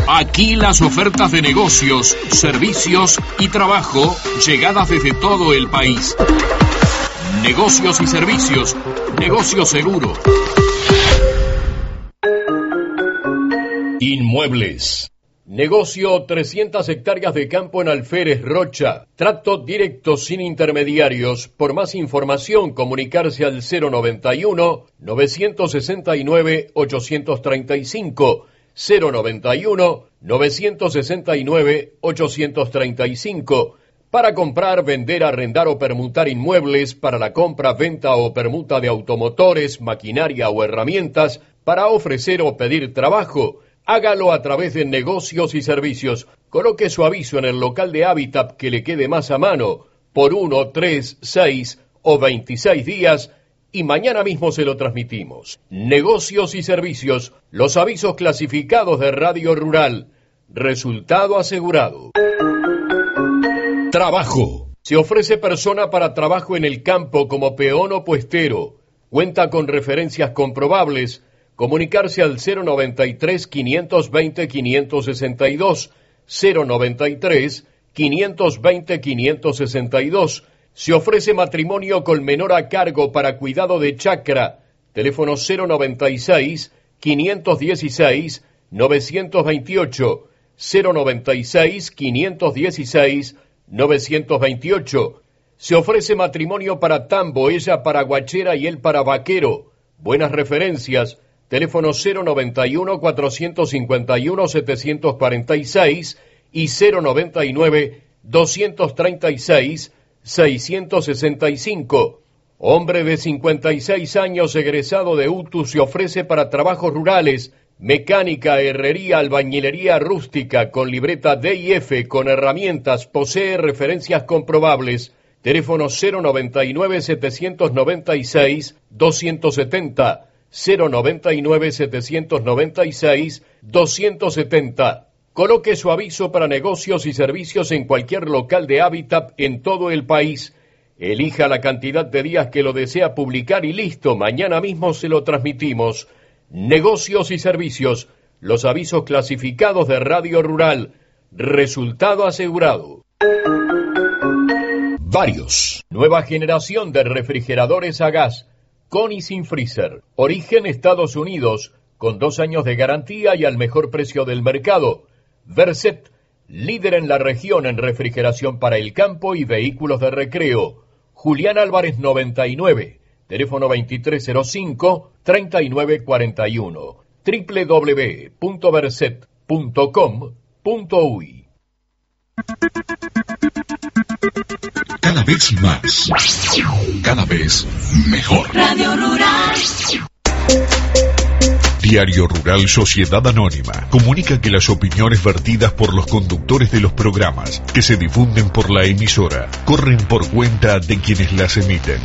Aquí las ofertas de negocios, servicios y trabajo llegadas desde todo el país. Negocios y servicios, negocio seguro. Inmuebles. Negocio 300 hectáreas de campo en Alférez, Rocha. Trato directo sin intermediarios. Por más información, comunicarse al 091-969-835. 091-969-835. Para comprar, vender, arrendar o permutar inmuebles, para la compra, venta o permuta de automotores, maquinaria o herramientas, para ofrecer o pedir trabajo. Hágalo a través de Negocios y Servicios. Coloque su aviso en el local de Hábitat que le quede más a mano, por 1, 3, 6 o 26 días, y mañana mismo se lo transmitimos. Negocios y Servicios, los avisos clasificados de Radio Rural. Resultado asegurado. Trabajo. Se ofrece persona para trabajo en el campo como peón o puestero. Cuenta con referencias comprobables. Comunicarse al 093-520-562, 093-520-562. Se ofrece matrimonio con menor a cargo para cuidado de chacra. Teléfono 096-516-928, 096-516-928. Se ofrece matrimonio para tambo, ella para guachera y él para vaquero. Buenas referencias. Teléfono 091-451-746 y 099-236-665. Hombre de 56 años egresado de UTU se ofrece para trabajos rurales, mecánica, herrería, albañilería rústica, con libreta D&F, con herramientas, posee referencias comprobables. Teléfono 099-796-270. 099-796-270. Coloque su aviso para negocios y servicios en cualquier local de Hábitat en todo el país. Elija la cantidad de días que lo desea publicar y listo, mañana mismo se lo transmitimos. Negocios y Servicios, los avisos clasificados de Radio Rural. Resultado asegurado. Varios. Nueva generación de refrigeradores a gas, con y sin freezer. Origen Estados Unidos, con 2 años de garantía y al mejor precio del mercado. Verset, líder en la región en refrigeración para el campo y vehículos de recreo. Julián Álvarez 99, teléfono 2305-3941. www.verset.com.uy. Cada vez más, cada vez mejor. Radio Rural. Diario Rural Sociedad Anónima comunica que las opiniones vertidas por los conductores de los programas que se difunden por la emisora corren por cuenta de quienes las emiten.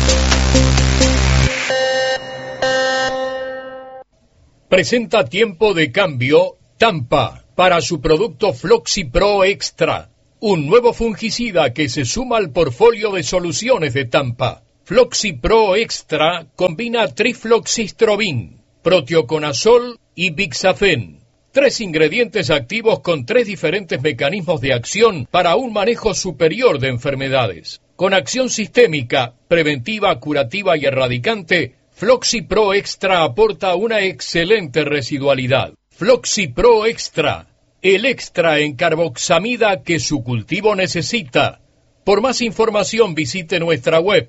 Presenta Tiempo de Cambio Tampa para su producto Floxi Pro Extra, un nuevo fungicida que se suma al portfolio de soluciones de Tampa. Floxi Pro Extra combina trifloxistrobin, proteoconazol y bixafen. 3 ingredientes activos con 3 diferentes mecanismos de acción para un manejo superior de enfermedades. Con acción sistémica, preventiva, curativa y erradicante, Floxi Pro Extra aporta una excelente residualidad. Floxi Pro Extra, el extra en carboxamida que su cultivo necesita. Por más información visite nuestra web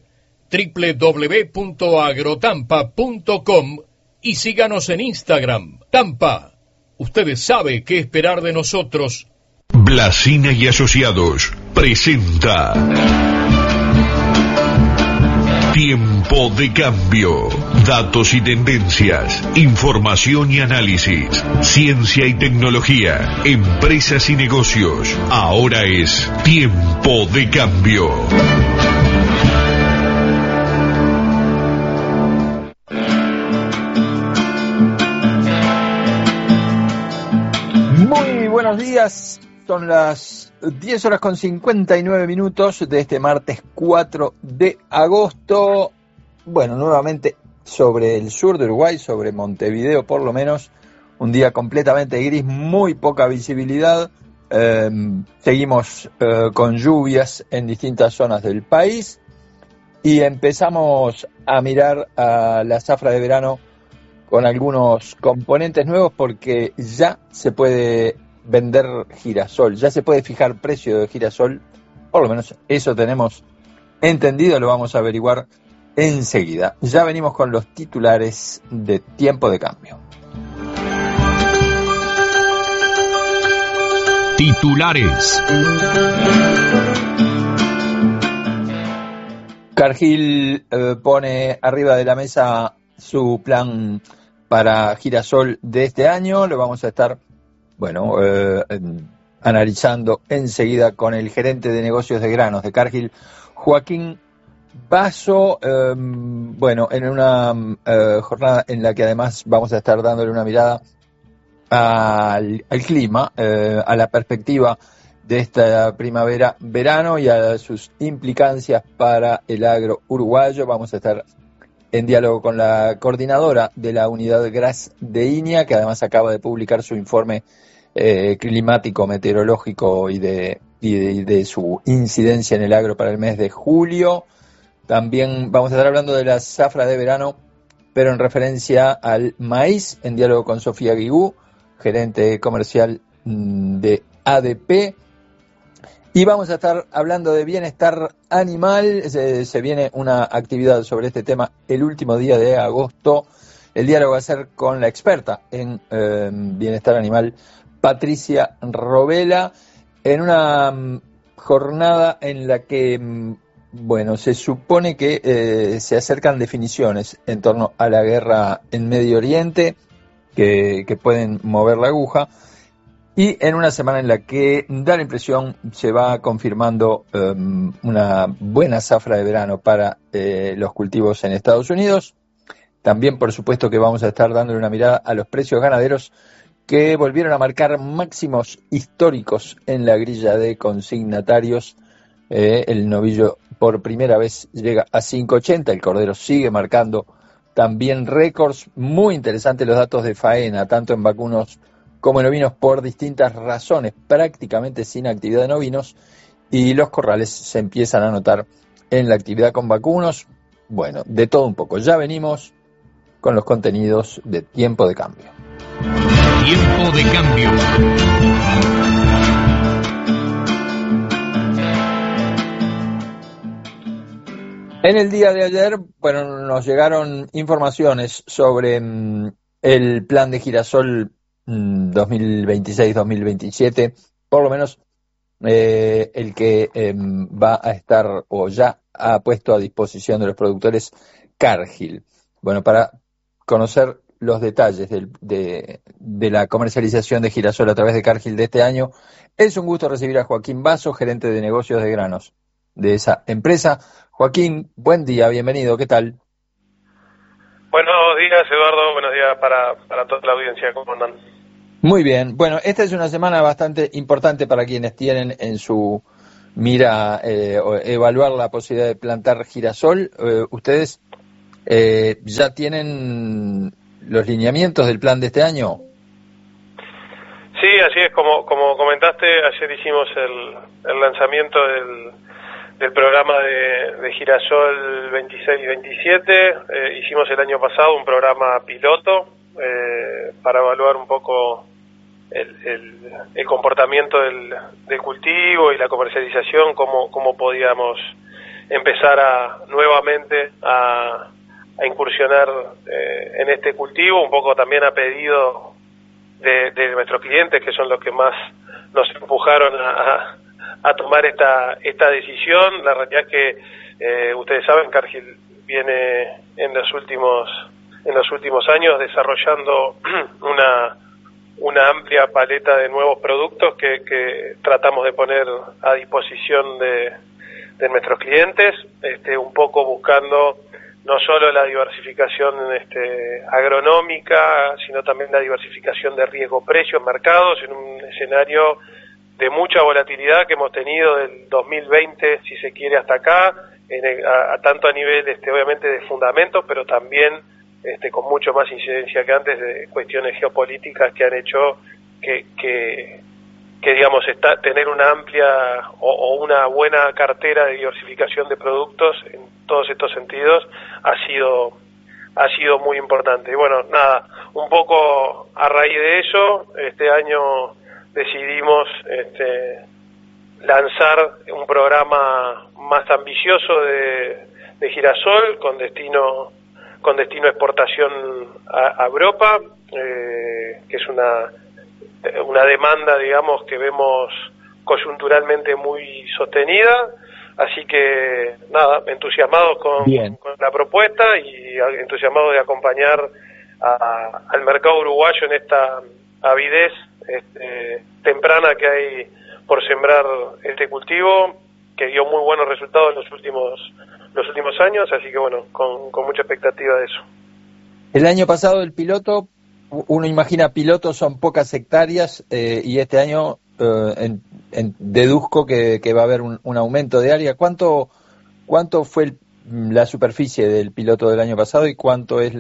www.agrotampa.com y síganos en Instagram. Tampa, ustedes saben qué esperar de nosotros. Blasina y Asociados presenta Tiempo de Cambio. Datos y tendencias, información y análisis, ciencia y tecnología, empresas y negocios. Ahora es Tiempo de Cambio. Muy buenos días, son las 10 horas con 59 minutos de este martes 4 de agosto. Bueno, nuevamente sobre el sur de Uruguay, sobre Montevideo por lo menos, un día completamente gris, muy poca visibilidad. Seguimos con lluvias en distintas zonas del país y empezamos a mirar a la zafra de verano con algunos componentes nuevos, porque ya se puede vender girasol, ya se puede fijar precio de girasol, por lo menos eso tenemos entendido, lo vamos a averiguar enseguida. Ya venimos con los titulares de Tiempo de Cambio. Titulares. Cargill pone arriba de la mesa su plan para girasol de este año. Lo vamos a estar, analizando enseguida con el gerente de negocios de granos de Cargill, Joaquín Basso, en una jornada en la que además vamos a estar dándole una mirada al clima, a la perspectiva de esta primavera-verano y a sus implicancias para el agro uruguayo. Vamos a estar en diálogo con la coordinadora de la unidad GRAS de INEA, que además acaba de publicar su informe climático, meteorológico y de su incidencia en el agro para el mes de julio. También vamos a estar hablando de la zafra de verano, pero en referencia al maíz, en diálogo con Sofía Guigú, gerente comercial de ADP. Y vamos a estar hablando de bienestar animal. Se viene una actividad sobre este tema el último día de agosto. El diálogo va a ser con la experta en bienestar animal, Patricia Robela, en una jornada en la que, se supone que se acercan definiciones en torno a la guerra en Medio Oriente que pueden mover la aguja. Y en una semana en la que da la impresión se va confirmando una buena zafra de verano para los cultivos en Estados Unidos. También, por supuesto, que vamos a estar dándole una mirada a los precios ganaderos, que volvieron a marcar máximos históricos en la grilla de consignatarios. El novillo por primera vez llega a 5.80, el cordero sigue marcando también récords. Muy interesantes los datos de faena, tanto en vacunos como en ovinos, por distintas razones, prácticamente sin actividad en ovinos, y los corrales se empiezan a notar en la actividad con vacunos. De todo un poco. Ya venimos con los contenidos de Tiempo de Cambio. Tiempo de Cambio. En el día de ayer, nos llegaron informaciones sobre el plan de girasol 2026-2027, por lo menos el que va a estar o ya ha puesto a disposición de los productores Cargill. Para conocer los detalles de la comercialización de girasol a través de Cargill de este año, es un gusto recibir a Joaquín Basso, gerente de negocios de granos de esa empresa. Joaquín, buen día, bienvenido, ¿qué tal? Buenos días, Eduardo, buenos días para toda la audiencia, ¿cómo andan? Muy bien, esta es una semana bastante importante para quienes tienen en su mira evaluar la posibilidad de plantar girasol. ¿Ustedes ya tienen los lineamientos del plan de este año? Sí, así es, como comentaste, ayer hicimos el lanzamiento del programa de girasol 26-27. Hicimos el año pasado un programa piloto para evaluar un poco el comportamiento del cultivo y la comercialización, cómo podíamos empezar nuevamente a incursionar en este cultivo, un poco también a pedido de nuestros clientes, que son los que más nos empujaron a tomar esta decisión. La realidad es que ustedes saben, Cargill viene en los últimos años desarrollando una amplia paleta de nuevos productos que tratamos de poner a disposición de nuestros clientes, un poco buscando no solo la diversificación agronómica, sino también la diversificación de riesgo-precio en mercados, en un escenario de mucha volatilidad que hemos tenido del 2020, si se quiere, hasta acá, tanto a nivel obviamente de fundamentos, pero también con mucho más incidencia que antes, de cuestiones geopolíticas que han hecho que digamos, tener una amplia o una buena cartera de diversificación de productos en todos estos sentidos ha sido muy importante. Y bueno, nada, un poco a raíz de eso, este año decidimos lanzar un programa más ambicioso de girasol con destino a exportación a Europa, que es una demanda, digamos, que vemos coyunturalmente muy sostenida. Así que nada, entusiasmados con la propuesta y entusiasmados de acompañar al mercado uruguayo en esta avidez temprana que hay por sembrar este cultivo, que dio muy buenos resultados en los últimos años, así que bueno, con mucha expectativa de eso. El año pasado el piloto, uno imagina pilotos son pocas hectáreas, y este año deduzco que va a haber un aumento de área. ¿Cuánto fue la superficie del piloto del año pasado y cuánto es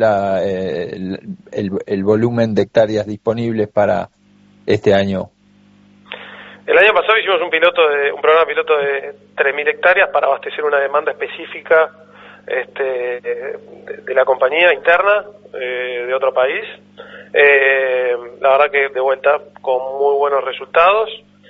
el volumen de hectáreas disponibles para este año? El año pasado hicimos un programa piloto de 3.000 hectáreas para abastecer una demanda específica de la compañía interna de otro país. La verdad que de vuelta con muy buenos resultados.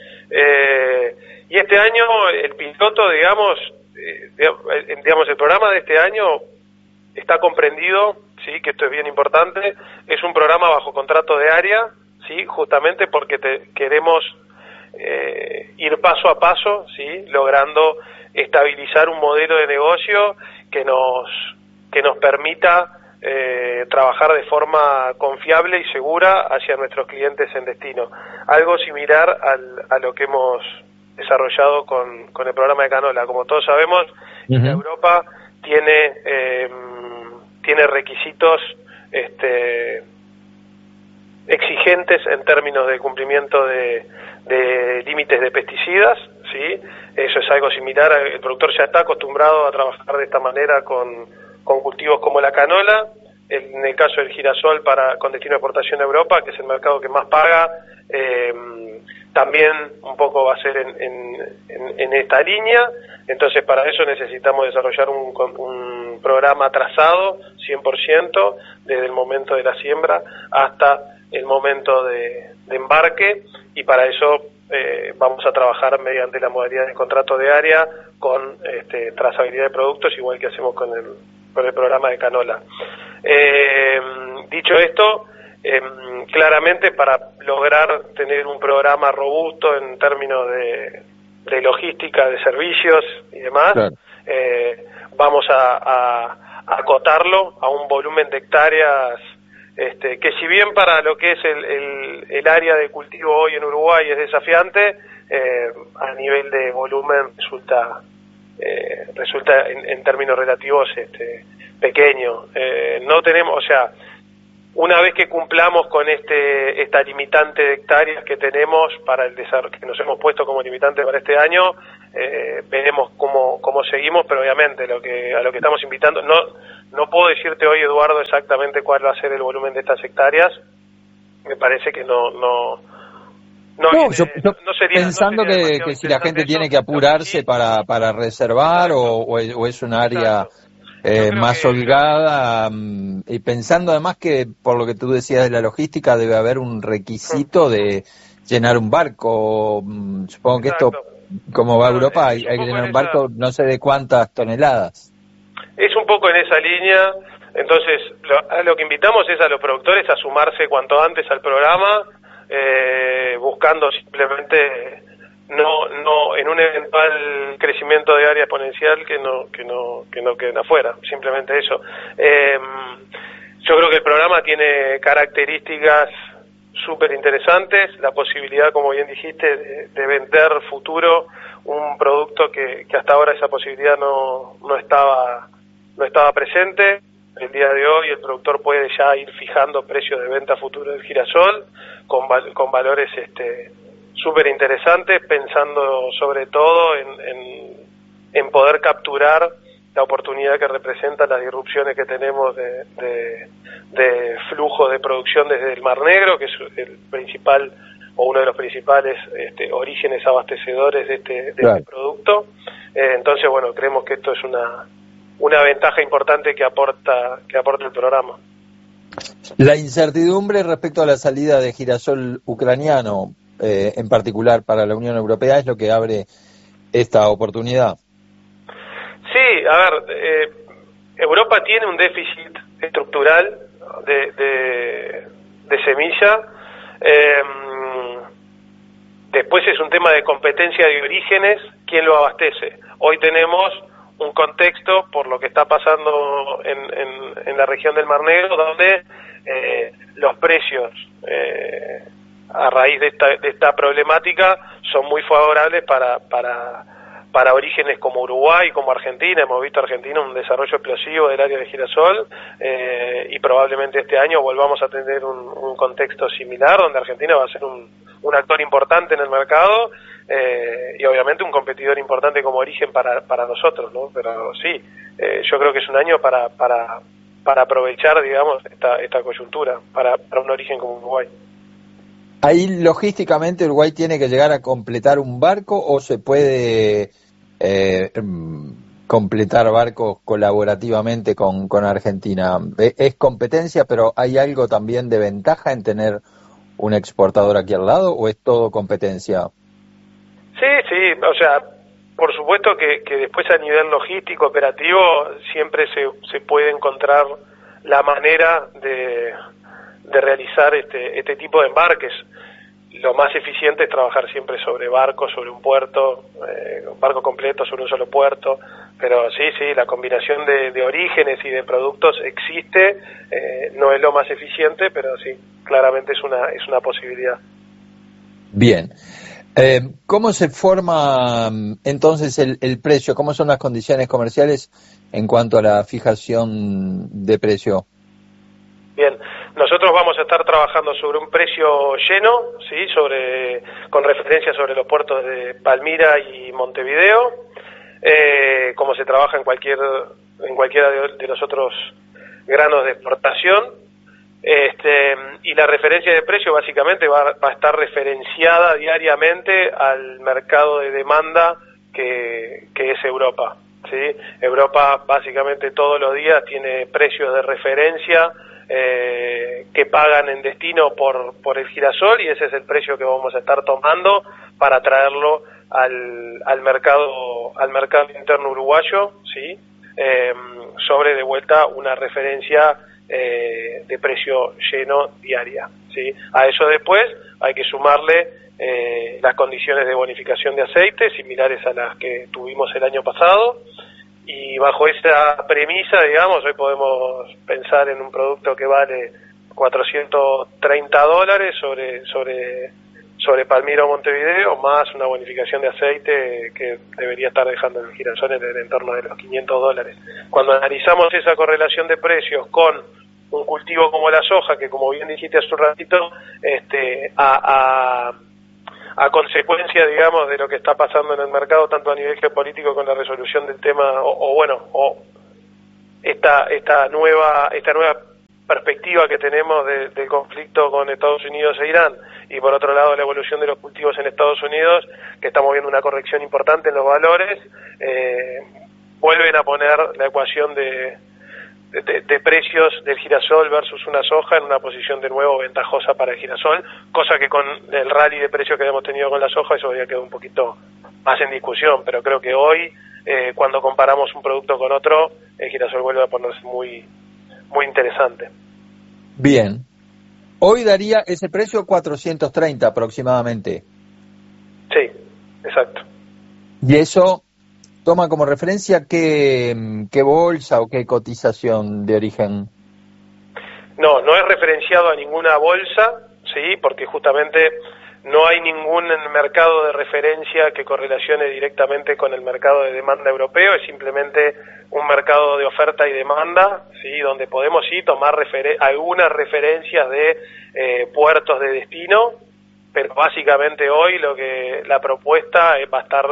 Y este año el piloto, digamos, el programa de este año está comprendido, sí, que esto es bien importante, es un programa bajo contrato de área, sí, justamente porque queremos ir paso a paso, sí, logrando estabilizar un modelo de negocio que nos permita trabajar de forma confiable y segura hacia nuestros clientes en destino. Algo similar a lo que hemos desarrollado con el programa de canola. Como todos sabemos, Europa tiene requisitos exigentes en términos de cumplimiento de límites de pesticidas, ¿sí? Eso es algo similar. El productor ya está acostumbrado a trabajar de esta manera con cultivos como la canola. En el caso del girasol con destino de exportación a Europa, que es el mercado que más paga, también un poco va a ser en esta línea. Entonces, para eso necesitamos desarrollar un programa trazado 100% desde el momento de la siembra hasta el momento de embarque, y para eso vamos a trabajar mediante la modalidad de contrato de área con trazabilidad de productos, igual que hacemos con el programa de canola. Dicho esto, claramente para lograr tener un programa robusto en términos de logística, de servicios y demás, claro, vamos a acotarlo a un volumen de hectáreas que, si bien para lo que es el área de cultivo hoy en Uruguay es desafiante, a nivel de volumen resulta en términos relativos pequeño. No tenemos, o sea, una vez que cumplamos con esta limitante de hectáreas que tenemos para el desarrollo, que nos hemos puesto como limitante para este año, veremos cómo seguimos, pero obviamente a lo que estamos invitando, no puedo decirte hoy, Eduardo, exactamente cuál va a ser el volumen de estas hectáreas. Me parece que no sería, pensando que si la gente tiene que apurarse para reservar o es un área más holgada, y pensando además que, por lo que tú decías de la logística, debe haber un requisito de llenar un barco. Supongo que esto, como va a Europa, hay que llenar un barco no sé de cuántas toneladas. Es un poco en esa línea. Entonces lo que invitamos es a los productores a sumarse cuanto antes al programa, buscando simplemente no en un eventual crecimiento de área exponencial que no queden afuera, simplemente eso. Yo creo que el programa tiene características súper interesantes, la posibilidad, como bien dijiste, de vender futuro un producto que hasta ahora esa posibilidad no estaba presente. El día de hoy el productor puede ya ir fijando precios de venta futuro del girasol con valores súper interesantes, pensando sobre todo en poder capturar la oportunidad que representan las disrupciones que tenemos de flujo de producción desde el Mar Negro, que es el principal o uno de los principales orígenes abastecedores de claro, este producto. Entonces, bueno, creemos que esto es una ventaja importante que aporta el programa. La incertidumbre respecto a la salida de girasol ucraniano, en particular para la Unión Europea, es lo que abre esta oportunidad. Sí, a ver, Europa tiene un déficit estructural de semilla. Después es un tema de competencia de orígenes, quién lo abastece. Hoy tenemos un contexto por lo que está pasando en la región del Mar Negro, donde los precios a raíz de esta problemática son muy favorables para orígenes como Uruguay, como Argentina. Hemos visto Argentina un desarrollo explosivo del área de girasol, y probablemente este año volvamos a tener un contexto similar, donde Argentina va a ser un actor importante en el mercado, y obviamente un competidor importante como origen para nosotros, ¿no? Pero sí, yo creo que es un año para aprovechar, digamos, esta coyuntura para un origen como Uruguay. Ahí logísticamente Uruguay tiene que llegar a completar un barco, o se puede completar barcos colaborativamente con Argentina. Es competencia, pero ¿hay algo también de ventaja en tener un exportador aquí al lado, o es todo competencia? Sí, o sea, por supuesto que después a nivel logístico, operativo, siempre se puede encontrar la manera de realizar este tipo de embarques. Lo más eficiente es trabajar siempre sobre barcos, sobre un puerto, un barco completo sobre un solo puerto, pero sí, la combinación de orígenes y de productos existe, no es lo más eficiente, pero sí, claramente es una posibilidad. Bien. ¿Cómo se forma entonces el precio? ¿Cómo son las condiciones comerciales en cuanto a la fijación de precio? Bien, nosotros vamos a estar trabajando sobre un precio lleno, sí, con referencia sobre los puertos de Palmira y Montevideo, como se trabaja en cualquiera de los otros granos de exportación. Y la referencia de precio básicamente va a estar referenciada diariamente al mercado de demanda que es Europa, ¿sí? Europa básicamente todos los días tiene precios de referencia que pagan en destino por el girasol, y ese es el precio que vamos a estar tomando para traerlo al mercado interno uruguayo, ¿sí? Sobre de vuelta una referencia de precio lleno diaria, ¿sí? A eso después hay que sumarle las condiciones de bonificación de aceite similares a las que tuvimos el año pasado, y bajo esa premisa, digamos, hoy podemos pensar en un producto que vale $430 sobre Palmira o Montevideo, más una bonificación de aceite que debería estar dejando el girasol en el entorno de los $500. Cuando analizamos esa correlación de precios con un cultivo como la soja, que como bien dijiste hace un ratito, a consecuencia, digamos, de lo que está pasando en el mercado, tanto a nivel geopolítico con la resolución del tema, o esta nueva perspectiva que tenemos del conflicto con Estados Unidos e Irán, y por otro lado la evolución de los cultivos en Estados Unidos, que estamos viendo una corrección importante en los valores, vuelven a poner la ecuación de precios del girasol versus una soja en una posición de nuevo ventajosa para el girasol, cosa que con el rally de precios que hemos tenido con la soja eso ya quedó un poquito más en discusión, pero creo que hoy, cuando comparamos un producto con otro, el girasol vuelve a ponerse muy interesante. Bien. Hoy daría ese precio 430 aproximadamente. Sí, exacto. Y eso toma como referencia qué bolsa o qué cotización de origen. No es referenciado a ninguna bolsa, sí, porque justamente no hay ningún mercado de referencia que correlacione directamente con el mercado de demanda europeo, es simplemente un mercado de oferta y demanda, sí, donde podemos sí tomar algunas referencias de puertos de destino, pero básicamente hoy la propuesta va a estar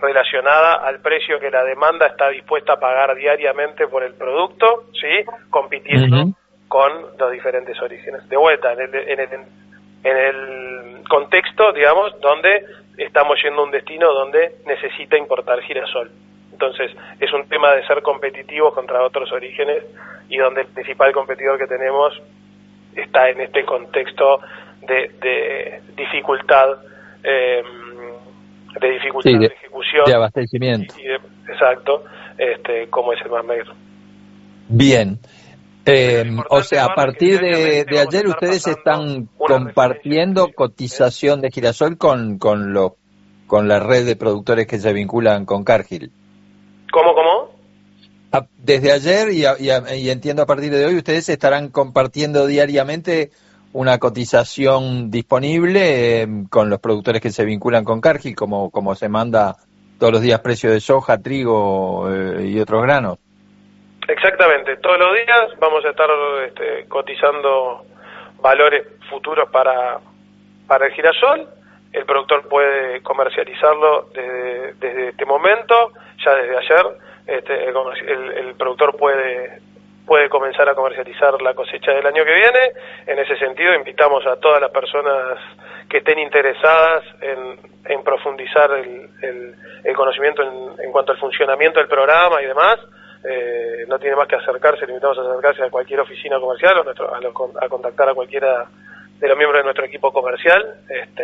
relacionada al precio que la demanda está dispuesta a pagar diariamente por el producto, ¿sí? Compitiendo con los diferentes orígenes. De vuelta, en el contexto, digamos, donde estamos yendo a un destino donde necesita importar girasol. Entonces, es un tema de ser competitivos contra otros orígenes y donde el principal competidor que tenemos está en este contexto de dificultad, de ejecución, de abastecimiento. Exacto, como es el más negro. Bien. O sea, a partir de ayer ustedes están compartiendo cotización de girasol con la red de productores que se vinculan con Cargill. ¿Cómo? Desde ayer y entiendo a partir de hoy ustedes estarán compartiendo diariamente una cotización disponible con los productores que se vinculan con Cargill, como se manda todos los días precio de soja, trigo y otros granos. Exactamente, todos los días vamos a estar cotizando valores futuros para el girasol. El productor puede comercializarlo desde este momento, ya desde ayer el productor puede comenzar a comercializar la cosecha del año que viene. En ese sentido, invitamos a todas las personas que estén interesadas en profundizar el conocimiento en cuanto al funcionamiento del programa y demás. No tiene más que acercarse, le invitamos a acercarse a cualquier oficina comercial o a contactar a cualquiera de los miembros de nuestro equipo comercial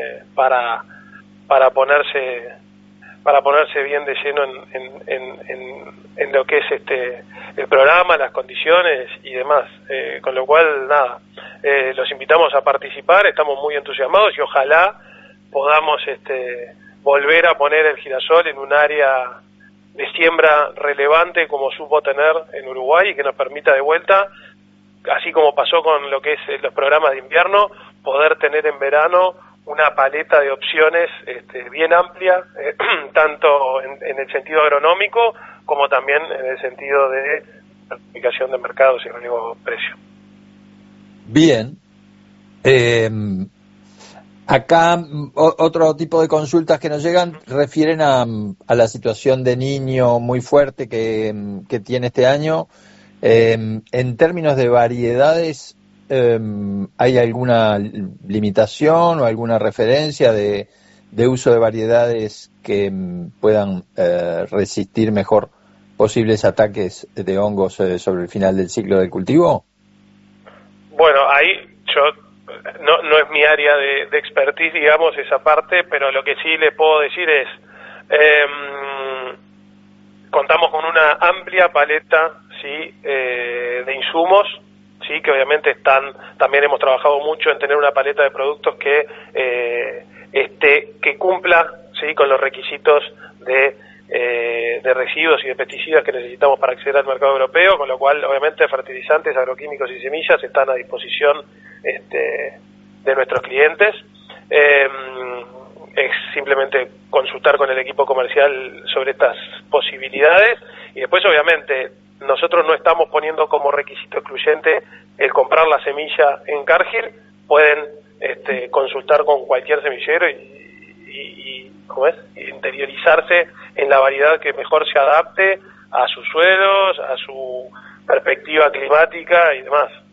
para ponerse bien de lleno en lo que es el programa, las condiciones y demás, con lo cual nada, los invitamos a participar, estamos muy entusiasmados y ojalá podamos volver a poner el girasol en un área de siembra relevante como supo tener en Uruguay y que nos permita de vuelta, así como pasó con lo que es los programas de invierno, poder tener en verano una paleta de opciones bien amplia, tanto en el sentido agronómico como también en el sentido de planificación de mercados y riesgo precio. Bien. Acá otro tipo de consultas que nos llegan refieren a la situación de niño muy fuerte que tiene este año. En términos de variedades, ¿hay alguna limitación o alguna referencia de uso de variedades que puedan resistir mejor posibles ataques de hongos sobre el final del ciclo del cultivo? Bueno, ahí no es mi área de expertise, digamos, esa parte, pero lo que sí les puedo decir es contamos con una amplia paleta, ¿sí? De insumos, sí, que obviamente también hemos trabajado mucho en tener una paleta de productos que cumpla, sí, con los requisitos de residuos y de pesticidas que necesitamos para acceder al mercado europeo, con lo cual obviamente fertilizantes, agroquímicos y semillas están a disposición de nuestros clientes. Es simplemente consultar con el equipo comercial sobre estas posibilidades y después obviamente nosotros no estamos poniendo como requisito excluyente el comprar la semilla en Cargill, pueden consultar con cualquier semillero y interiorizarse en la variedad que mejor se adapte a sus suelos, a su perspectiva climática y demás.